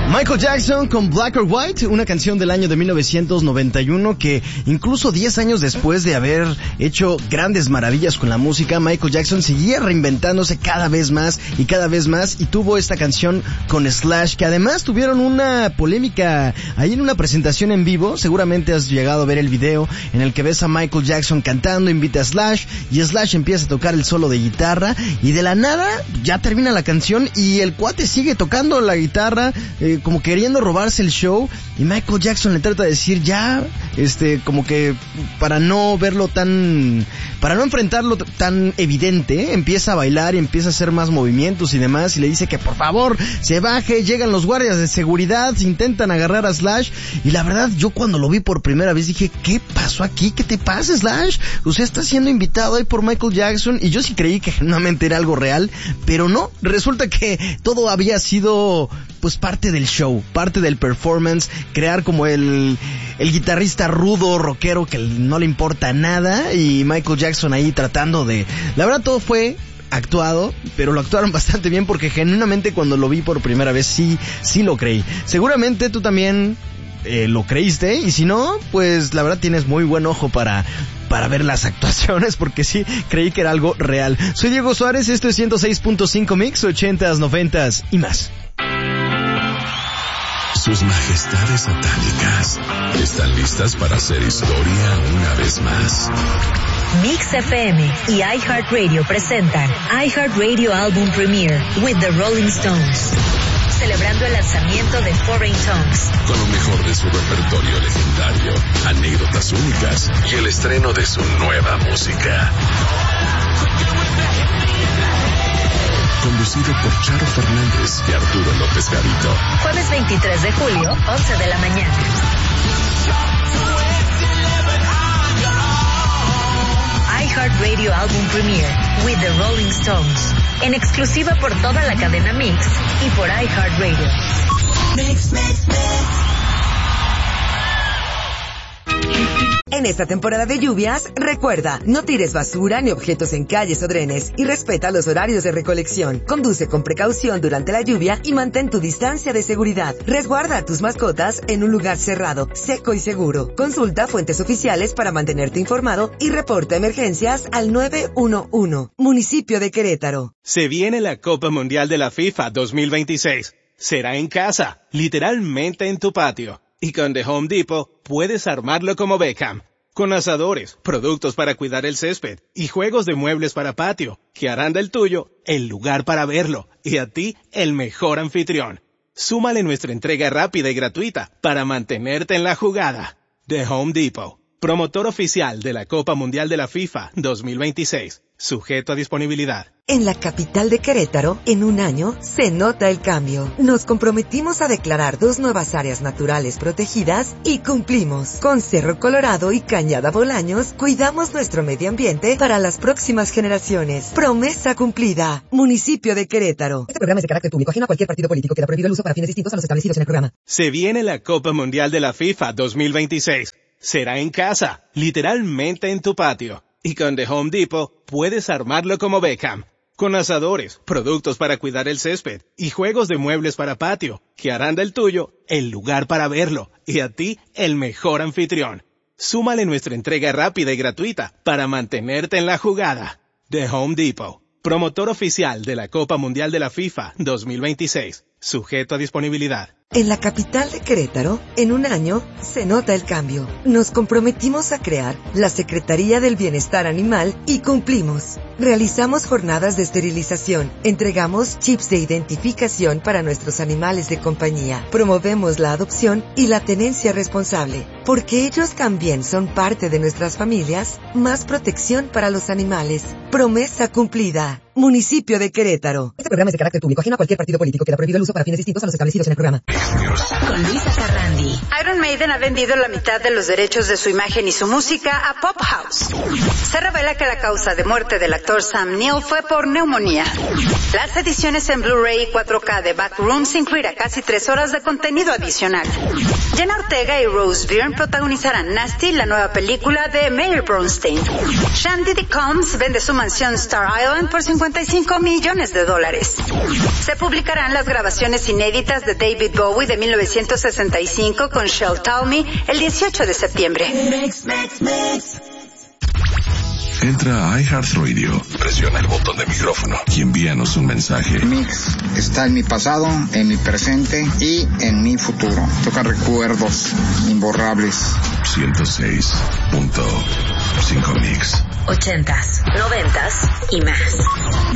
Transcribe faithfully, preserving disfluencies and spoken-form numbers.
Michael Jackson con Black or White, una canción del año de mil novecientos noventa y uno que incluso diez años después de haber hecho grandes maravillas con la música, Michael Jackson seguía reinventándose cada vez más y cada vez más, y tuvo esta canción con Slash, que además tuvieron una polémica ahí en una presentación en vivo. Seguramente has llegado a ver el video en el que ves a Michael Jackson cantando, invita a Slash y Slash empieza a tocar el solo de guitarra y de la nada ya termina la canción y el cuate sigue tocando la guitarra eh, como queriendo robarse el show, y Michael Jackson le trata de decir ya, este, como que para no verlo tan, para no enfrentarlo t- tan evidente, empieza a bailar y empieza a hacer más movimientos y demás, y le dice que por favor se baje. Llegan los guardias de seguridad, se intentan agarrar a Slash, y la verdad yo cuando lo vi por primera vez dije, ¿qué pasó aquí? ¿Qué te pasa, Slash? Usted está siendo invitado ahí por Michael Jackson, y yo sí creí que genuinamente era algo real, pero no, resulta que todo había sido pues parte del show, parte del performance, crear como el el guitarrista rudo, rockero, que no le importa nada, y Michael Jackson ahí tratando de... La verdad todo fue actuado, pero lo actuaron bastante bien, porque genuinamente cuando lo vi por primera vez sí, sí lo creí. Seguramente tú también eh, lo creíste, y si no, pues la verdad tienes muy buen ojo para... para ver las actuaciones, porque sí, creí que era algo real. Soy Diego Suárez, esto es ciento seis punto cinco Mix, ochentas, noventas y más. Sus majestades satánicas están listas para hacer historia una vez más. Mix F M y iHeartRadio presentan iHeartRadio Album Premiere with the Rolling Stones, celebrando el lanzamiento de Foreign Tongues, con lo mejor de su repertorio legendario, anécdotas únicas y el estreno de su nueva música. Conducido por Charo Fernández y Arturo López Garito. Jueves veintitrés de julio, once de la mañana. iHeartRadio Album Premiere with the Rolling Stones, en exclusiva por toda la cadena Mix y por iHeartRadio. Mix, mix, mix. En esta temporada de lluvias, recuerda, no tires basura ni objetos en calles o drenes y respeta los horarios de recolección. Conduce con precaución durante la lluvia y mantén tu distancia de seguridad. Resguarda a tus mascotas en un lugar cerrado, seco y seguro. Consulta fuentes oficiales para mantenerte informado y reporta emergencias al nueve uno uno. Municipio de Querétaro. Se viene la Copa Mundial de la FIFA dos mil veintiséis. Será en casa, literalmente en tu patio. Y con The Home Depot puedes armarlo como Beckham, con asadores, productos para cuidar el césped y juegos de muebles para patio, que harán del tuyo el lugar para verlo y a ti el mejor anfitrión. Súmale nuestra entrega rápida y gratuita para mantenerte en la jugada. The Home Depot, promotor oficial de la Copa Mundial de la FIFA dos mil veintiséis, sujeto a disponibilidad. En la capital de Querétaro, en un año, se nota el cambio. Nos comprometimos a declarar dos nuevas áreas naturales protegidas y cumplimos. Con Cerro Colorado y Cañada Bolaños, cuidamos nuestro medio ambiente para las próximas generaciones. Promesa cumplida. Municipio de Querétaro. Este programa es de carácter público, ajeno a cualquier partido político. Queda prohibido el uso para fines distintos a los establecidos en el programa. Se viene la Copa Mundial de la FIFA dos mil veintiséis. Será en casa, literalmente en tu patio. Y con The Home Depot puedes armarlo como Beckham, con asadores, productos para cuidar el césped y juegos de muebles para patio, que harán del tuyo el lugar para verlo y a ti el mejor anfitrión. Súmale nuestra entrega rápida y gratuita para mantenerte en la jugada. The Home Depot, promotor oficial de la Copa Mundial de la FIFA dos mil veintiséis, sujeto a disponibilidad. En la capital de Querétaro, en un año, se nota el cambio. Nos comprometimos a crear la Secretaría del Bienestar Animal y cumplimos. Realizamos jornadas de esterilización, entregamos chips de identificación para nuestros animales de compañía, promovemos la adopción y la tenencia responsable. Porque ellos también son parte de nuestras familias, más protección para los animales. Promesa cumplida. Municipio de Querétaro. Este programa es de carácter público, ajeno a cualquier partido político. Queda prohibido el uso para fines distintos a los establecidos en el programa. Con Luisa Carrandi. Iron Maiden ha vendido la mitad de los derechos de su imagen y su música a Pop House. Se revela que la causa de muerte del actor Sam Neill fue por neumonía. Las ediciones en Blu-ray y cuatro K de Backrooms incluirá casi tres horas de contenido adicional. Jenna Ortega y Rose Byrne protagonizarán Nasty, la nueva película de Mayer Bronstein. Shandy D. Combs vende su mansión Star Island por cincuenta cincuenta y cinco millones de dólares. Se publicarán las grabaciones inéditas de David Bowie de mil novecientos sesenta y cinco con Shell Talmy el dieciocho de septiembre. Mix, mix, mix. Entra a iHeartRadio, presiona el botón de micrófono y envíanos un mensaje. Mix está en mi pasado, en mi presente y en mi futuro. Toca recuerdos imborrables. ciento seis punto cinco Mix. Ochentas, noventas y más.